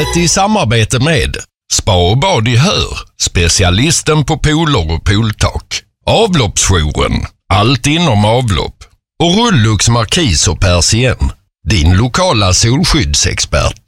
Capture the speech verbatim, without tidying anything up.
programmet i samarbete med Spa och bad i Hör, specialisten på pooler och pooltak. Avloppsjouren, allt inom avlopp. Och Rullux Markis och Persien, din lokala solskyddsexpert.